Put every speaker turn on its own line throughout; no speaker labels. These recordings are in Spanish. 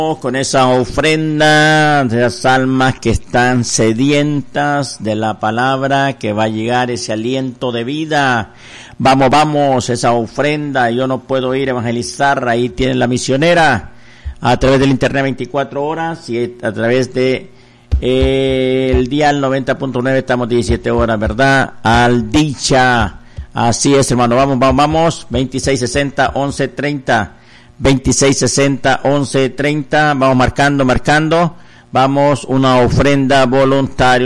con esa ofrenda de las almas que están sedientas de la palabra, que va a llegar ese aliento de vida. Vamos, esa ofrenda. Yo no puedo ir a evangelizar, ahí tienen la misionera, a través del internet 24 horas y a través de el dial 90.9 estamos 17 horas, ¿verdad? Al dicha. Así es, hermano. Vamos. 2660-1130. 2660-1130. Vamos marcando. Vamos, una ofrenda voluntaria.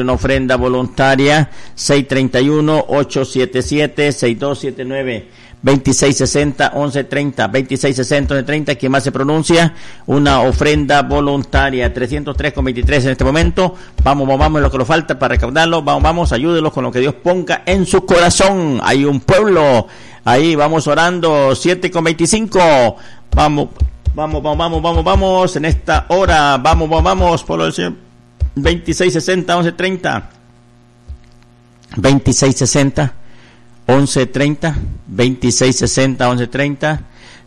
631-877-6279. 2660-1130. 2660-1130. ¿Quién más se pronuncia? Una ofrenda voluntaria. 303,23 en este momento. Vamos, en lo que nos falta para recaudarlo. Vamos, ayúdelos con lo que Dios ponga en su corazón. Hay un pueblo ahí, vamos orando. 7,25. Vamos en esta hora. Vamos por el Señor. 2660-1130. 2660-1130, 2660-1130,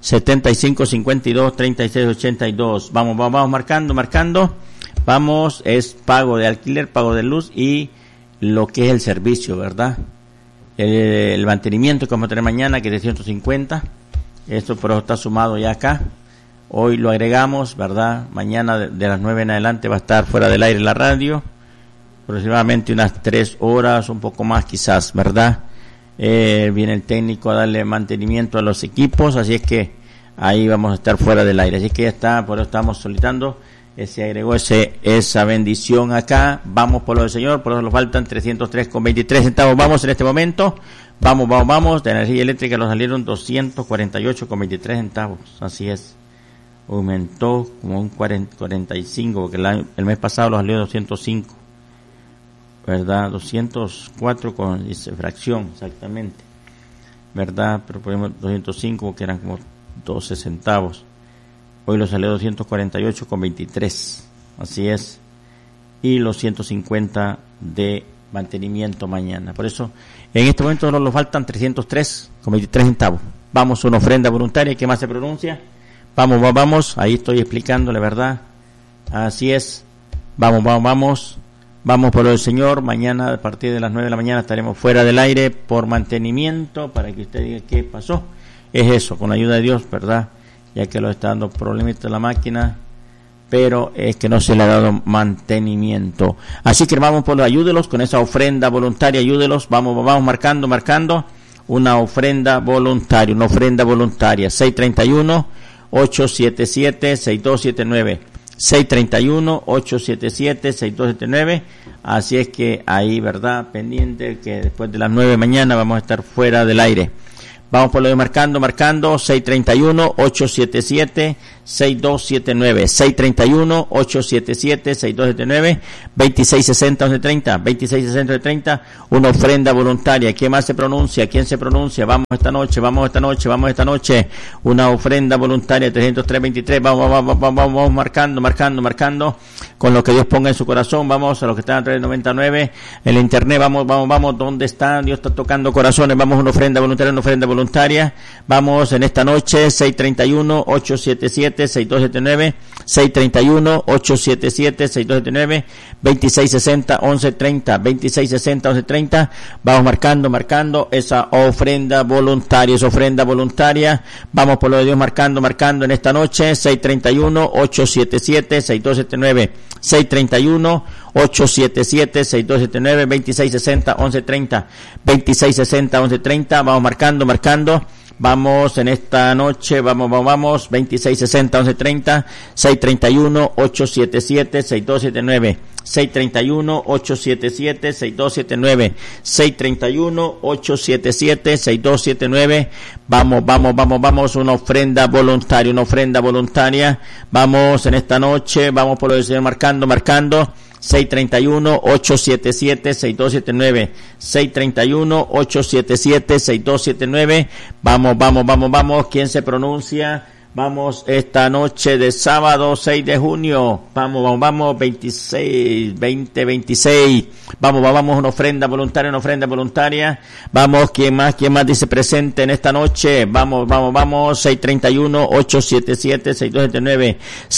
7552-3682. Vamos marcando. Vamos, es pago de alquiler, pago de luz y lo que es el servicio, ¿verdad? El mantenimiento que vamos a tener mañana, que es de 150. Esto pero está sumado ya acá. Hoy lo agregamos, ¿verdad? Mañana de las 9 en adelante va a estar fuera del aire la radio. Aproximadamente unas 3 horas, un poco más quizás, ¿verdad? Viene el técnico a darle mantenimiento a los equipos, así es que ahí vamos a estar fuera del aire. Así que ya está, por eso estamos solicitando, se agregó esa bendición acá. Vamos por lo del Señor, por eso nos faltan 303,23 centavos. Vamos en este momento, vamos, de energía eléctrica nos salieron 248,23 centavos, así es. Aumentó como un 45, porque el mes pasado nos salió 205. ¿Verdad? 204 con fracción, exactamente. ¿Verdad? Pero ponemos 205, que eran como 12 centavos. Hoy lo salió 248,23. Así es. Y los 150 de mantenimiento mañana. Por eso, en este momento nos faltan 303,23 centavos. Vamos, una ofrenda voluntaria. ¿Qué más se pronuncia? Vamos. Ahí estoy explicándole, ¿verdad? Así es. Vamos por el Señor. Mañana a partir de las 9 de la mañana estaremos fuera del aire por mantenimiento, para que usted diga qué pasó. Es eso, con la ayuda de Dios, ¿verdad? Ya que lo está dando problemitas la máquina, pero es que no se le ha dado mantenimiento. Así que vamos, por ayúdelos con esa ofrenda voluntaria, ayúdelos. Vamos marcando. Una ofrenda voluntaria. 631-877-6279. 631-877-6279. Así es que ahí, ¿verdad? Pendiente que después de las 9 de mañana vamos a estar fuera del aire. Vamos por lo de marcando. 631-877-6279. 631-877-6279. 2660-1130. 2660-1130. Una ofrenda voluntaria. ¿Quién más se pronuncia? ¿Quién se pronuncia? Vamos esta noche. Una ofrenda voluntaria. 303.23. Vamos marcando. Con lo que Dios ponga en su corazón. Vamos a los que están a través de 99. En el internet. Vamos. ¿Dónde están? Dios está tocando corazones. Vamos, una ofrenda voluntaria. Vamos en esta noche. 631-877-6279. 631-877-6279. 2660-1130. 2660-1130. Vamos marcando esa ofrenda voluntaria. Vamos por lo de Dios marcando en esta noche. 631-877-6279. 631-877-6279. 2660-1130. 2660-1130. Vamos marcando. Vamos en esta noche, vamos, 2660-1130, 631-877-6279, 631-877-6279, 631-877-6279, vamos, una ofrenda voluntaria, vamos en esta noche, vamos por lo del Señor marcando, 631-877-6279, 631-877-6279, vamos, ¿quién se pronuncia? Vamos esta noche de sábado 6 de junio. Vamos, 26. Vamos, una ofrenda voluntaria. Vamos, ¿quién más dice presente en esta noche? Vamos, 631-877-6279.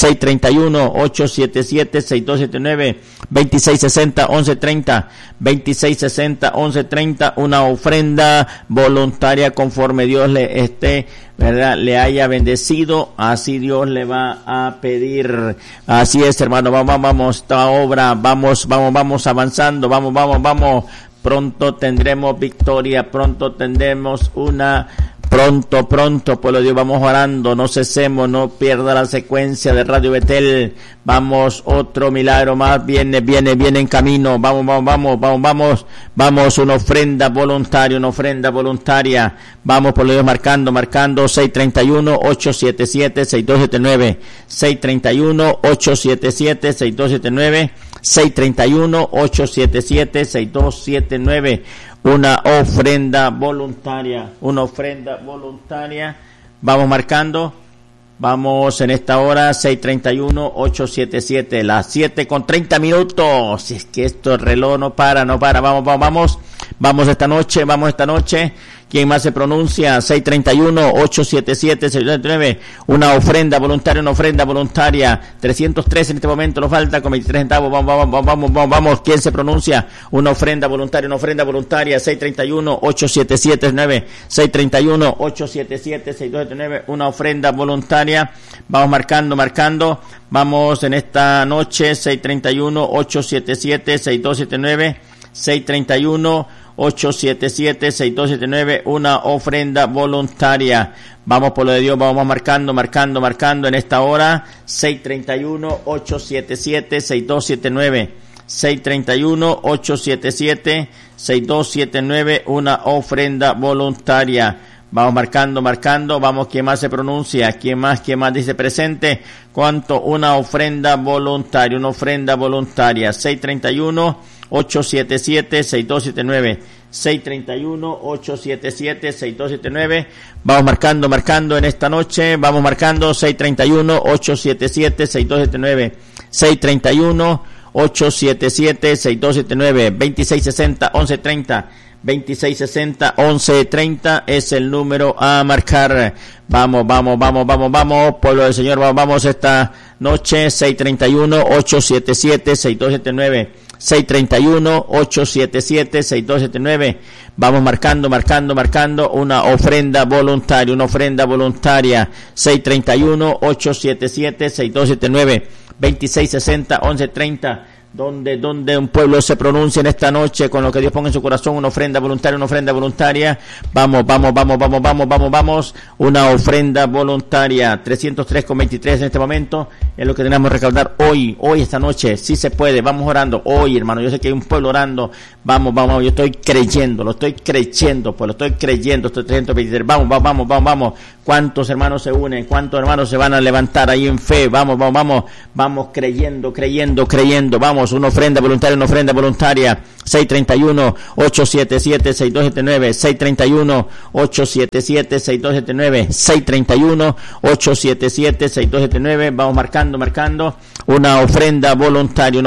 631-877-6279. 2660-1130. 2660-1130. Una ofrenda voluntaria conforme Dios le esté, ¿verdad?, le haya bendecido, así Dios le va a pedir. Así es, hermano, vamos, esta obra, vamos avanzando, vamos, pronto tendremos victoria, pronto tendremos pronto, pueblo de Dios, vamos orando, no cesemos, no pierda la secuencia de Radio Betel. Vamos, otro milagro más viene en camino. Vamos, una ofrenda voluntaria. Vamos, pueblo de Dios, marcando 631-877-6279. 631-877-6279. 631-877-6279. Una ofrenda voluntaria. Vamos marcando. Vamos en esta hora, 631-877, las 7:30. Si es que esto el reloj no para. Vamos esta noche. ¿Quién más se pronuncia? 631-877-679. Una ofrenda voluntaria. 303 en este momento, nos falta con 23 centavos. Vamos. ¿Quién se pronuncia? Una ofrenda voluntaria. 631-877-679. 631-877-679. Una ofrenda voluntaria. Vamos marcando. Vamos en esta noche, 631-877-6279. 631-877-6279, una ofrenda voluntaria. Vamos, por lo de Dios, vamos marcando en esta hora, 631-877-6279. 631-877-6279, una ofrenda voluntaria. Vamos marcando, vamos, ¿quién más se pronuncia? ¿Quién más dice presente? ¿Cuánto? Una ofrenda voluntaria. 631-877-6279. 631-877-6279. Vamos marcando en esta noche. Vamos marcando 631-877-6279. 631-877-6279. 2660-1130. 2660-1130 es el número a marcar. Vamos, pueblo del Señor, vamos esta noche, 631-877-6279. 631-877-6279. Vamos marcando una ofrenda voluntaria. 631-877-6279. 2660-1130. Donde un pueblo se pronuncia en esta noche con lo que Dios ponga en su corazón, una ofrenda voluntaria. Vamos, una ofrenda voluntaria. 303,23 en este momento es lo que tenemos que recaudar hoy esta noche. Si se puede, vamos orando hoy, hermano. Yo sé que hay un pueblo orando. Vamos, yo estoy creyendo, estoy creyendo. Estos 323. Vamos. ¿Cuántos hermanos se unen? ¿Cuántos hermanos se van a levantar ahí en fe? Vamos, creyendo. Vamos, una ofrenda voluntaria. 631-877-6279. 631-877-6279. 631-877-6279. Vamos marcando una ofrenda voluntaria.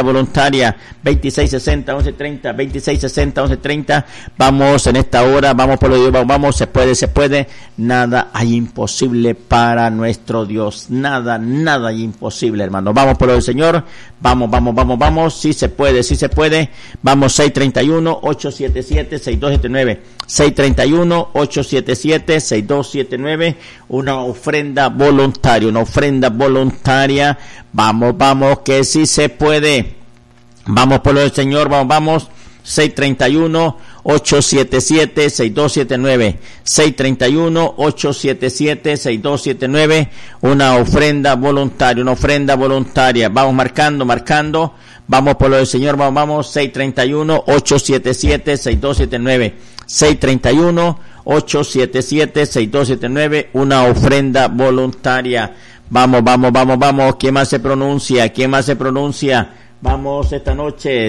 2660-1130. 2660-1130. Vamos en esta hora, vamos por lo de Dios, vamos, se puede. Nada hay imposible para nuestro Dios. Nada hay imposible, hermano. Vamos por lo del Señor. Vamos. Si se puede. Vamos, 631-877-6279. 631-877-6279. Una ofrenda voluntaria. Vamos, que sí se puede. Vamos por lo del Señor, vamos. 631-877-6279. 631-877-6279. Una ofrenda voluntaria. Vamos marcando. Vamos por lo del Señor, vamos. 631-877-6279. 631-877-6279. Una ofrenda voluntaria. Vamos. ¿Quién más se pronuncia? Vamos esta noche,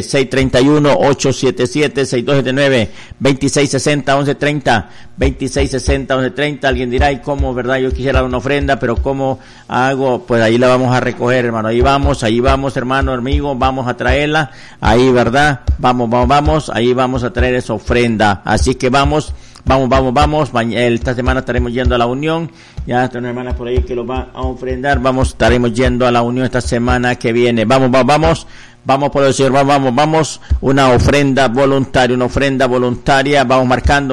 631-877-6279, 2660-1130, 2660-1130. Alguien dirá, ¿y cómo, verdad? Yo quisiera una ofrenda, pero ¿cómo hago? Pues ahí la vamos a recoger, hermano. Ahí vamos, hermano, amigo, vamos a traerla. Ahí, ¿verdad? Vamos, ahí vamos a traer esa ofrenda. Así que vamos. Esta semana estaremos yendo a la Unión. Ya tengo una hermana por ahí que lo va a ofrendar. Estaremos yendo a la Unión esta semana que viene. Vamos por el Señor, vamos. Una ofrenda voluntaria. Vamos marcando.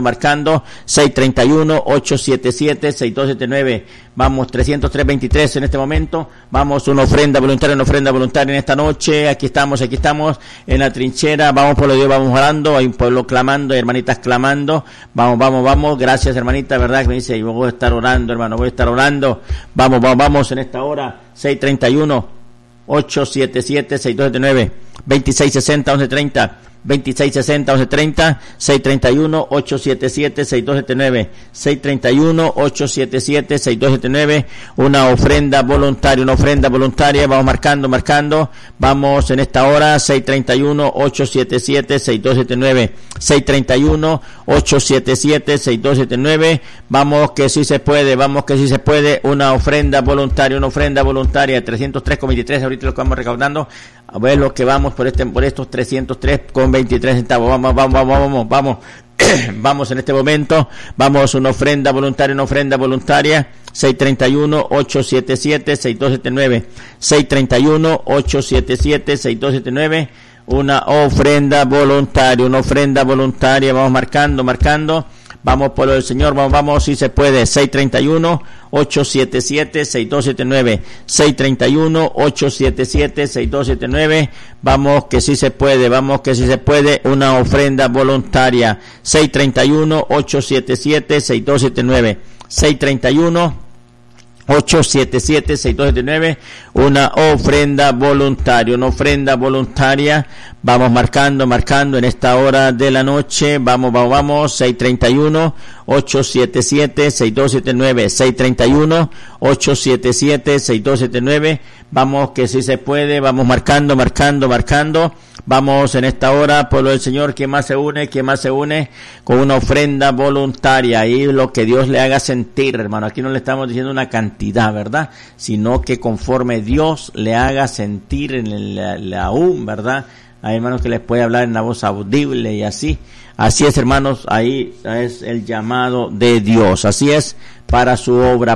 631-877-6279. Vamos, 303-23 en este momento. Vamos, una ofrenda voluntaria en esta noche. Aquí estamos en la trinchera. Vamos por lo de Dios, vamos orando. Hay un pueblo clamando, hay hermanitas clamando. Vamos. Gracias, hermanita, ¿verdad? Que me dice, yo voy a estar orando, hermano, Vamos en esta hora. 631-877-6279, 2660-1130, 2660-1130, 631-877-6279, 631-877-6279, una ofrenda voluntaria, vamos marcando, vamos en esta hora, 631-877-6279, 631-877-6279, vamos que sí se puede, una ofrenda voluntaria, 303,23, ahorita lo que vamos recaudando, a ver lo que vamos por estos 303,23 centavos, vamos, vamos en este momento, vamos una ofrenda voluntaria, 631-877-6279, 631-877-6279, una ofrenda voluntaria, vamos marcando, vamos por el Señor, vamos si se puede, 631-877-6279, 631-877-6279, vamos que sí se puede, una ofrenda voluntaria, 631-877-6279, 631-877-6279, una ofrenda voluntaria, vamos marcando en esta hora de la noche, vamos, 631-877-6279, 631-877-6279, vamos que sí se puede, vamos marcando, vamos en esta hora, pueblo del Señor, ¿quién más se une con una ofrenda voluntaria? Y lo que Dios le haga sentir, hermano, aquí no le estamos diciendo una cantidad, ¿verdad? Sino que conforme Dios le haga sentir en la aún, ¿verdad? Hay hermanos que les puede hablar en la voz audible y así es, hermanos, ahí es el llamado de Dios, así es, para su obra,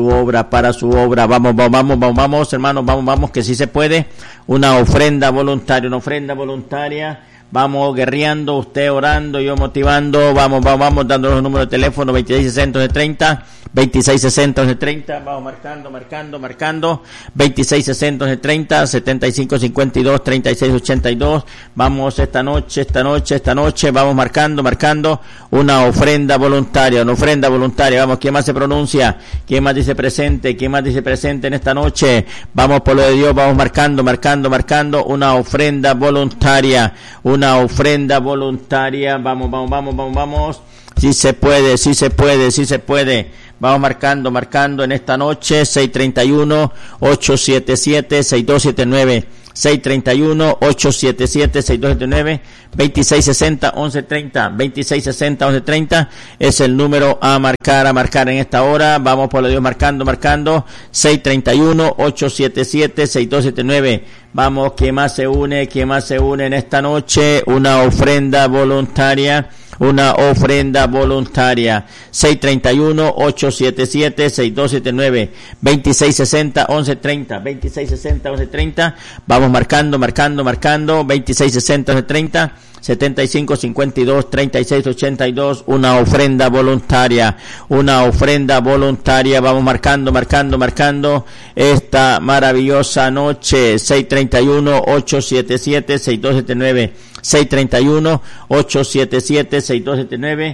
vamos, hermanos, vamos, que sí se puede, una ofrenda voluntaria, vamos guerreando, usted orando, yo motivando, vamos dando los números de teléfono, 2660-1130, 2660-1130, vamos marcando, 2660-1130, 7552-3682, vamos esta noche, vamos marcando, una ofrenda voluntaria, vamos, ¿quién más se pronuncia? ¿Quién más dice presente en esta noche? Vamos por lo de Dios, vamos marcando, una ofrenda voluntaria, vamos, si se puede, vamos marcando en esta noche, 631-877-6279, 631-877-6279, 2660-1130, es el número a marcar en esta hora. Vamos por lo de Dios marcando, 631-877-6279. Vamos, ¿quién más se une en esta noche? Una ofrenda voluntaria, 631-877-6279, 2660-1130, vamos marcando, 2660-1130, 7552-3682, una ofrenda voluntaria, vamos marcando esta maravillosa noche, 631-877-6279, 631-877-6279,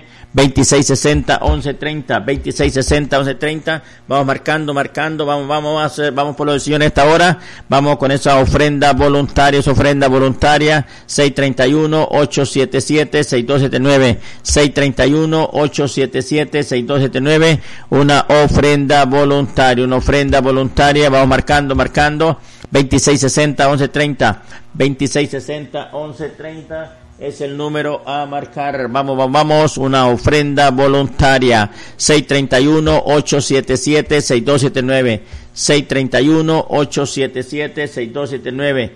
2660-1130, vamos marcando, vamos por lo del Señor en esta hora, vamos con esa ofrenda voluntaria, 631-877-6279, 631-877-6279, una ofrenda voluntaria, vamos marcando, 2660-1130, 2660-1130 es el número a marcar. Vamos, una ofrenda voluntaria. 631-877-6279, 631-877-6279,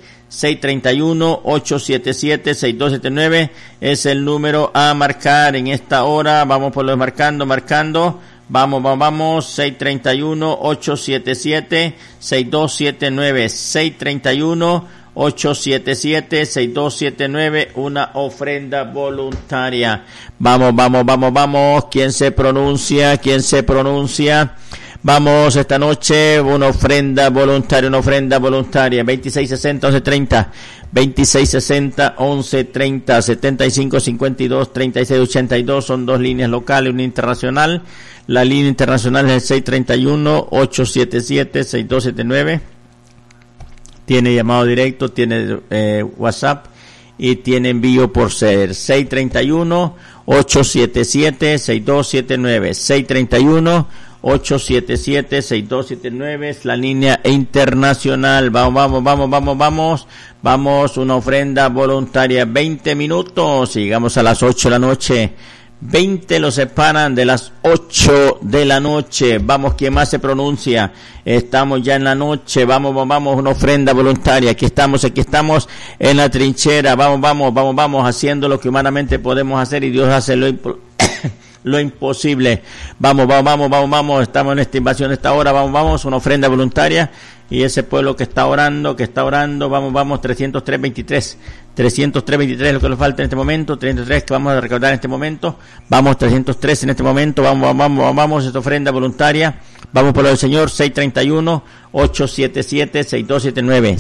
631-877-6279 es el número a marcar en esta hora. Vamos por los marcando. Vamos, 631-877-6279, 631-877-6279, una ofrenda voluntaria. Vamos, ¿quién se pronuncia? Vamos esta noche, una ofrenda voluntaria, 2660-1130, 2660-1130, 7552-3682, son dos líneas locales, una internacional. La línea internacional es el 631-877-6279. Tiene llamado directo, tiene WhatsApp y tiene envío por ser 631-877-6279, 631-877-6279 es la línea internacional. Vamos, una ofrenda voluntaria, 20 minutos, llegamos a las 8 de la noche. 20 los separan de las 8 de la noche. Vamos, ¿quién más se pronuncia? Estamos ya en la noche. Vamos, una ofrenda voluntaria. Aquí estamos en la trinchera. Vamos, haciendo lo que humanamente podemos hacer y Dios hace lo imposible. Vamos, estamos en esta invasión, esta hora. Vamos, una ofrenda voluntaria. Y ese pueblo que está orando, vamos, 303.23 es lo que nos falta en este momento, 303 que vamos a recordar en este momento, vamos, 303 en este momento, vamos, esta ofrenda voluntaria, vamos por lo del Señor, 631-877-6279,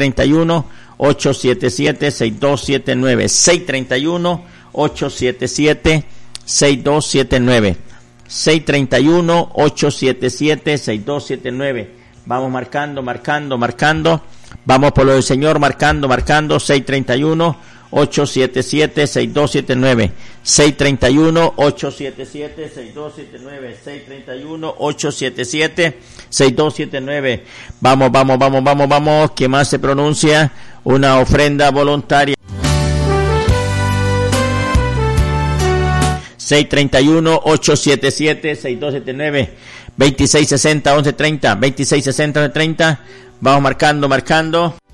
631-877-6279, 631-877-6279, 631-877-6279, vamos marcando, vamos por lo del Señor, marcando, 631-877-6279, 631-877-6279, 631-877-6279, vamos, ¿quién más se pronuncia? Una ofrenda voluntaria. 631-877-6279, 2660-1130, 2660-1130, vamos marcando.